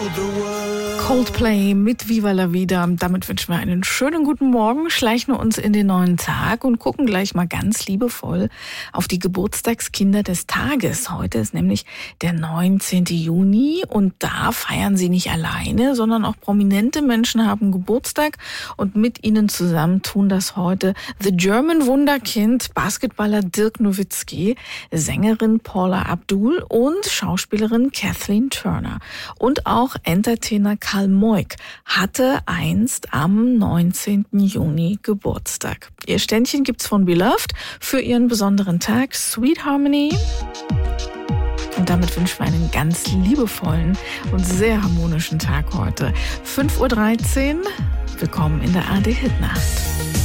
Coldplay mit Viva la Vida. Damit wünschen wir einen schönen guten Morgen, schleichen uns in den neuen Tag und gucken gleich mal ganz liebevoll auf die Geburtstagskinder des Tages. Heute ist nämlich der 19. Juni und da feiern sie nicht alleine, sondern auch prominente Menschen haben Geburtstag und mit ihnen zusammen tun das heute The German Wunderkind, Basketballer Dirk Nowitzki, Sängerin Paula Abdul und Schauspielerin Kathleen Turner. Und auch Entertainer Karl Moik hatte einst am 19. Juni Geburtstag. Ihr Ständchen gibt's von Beloved für ihren besonderen Tag, Sweet Harmony. Und damit wünschen wir einen ganz liebevollen und sehr harmonischen Tag heute. 5:13 Uhr, willkommen in der ARD Hitnacht.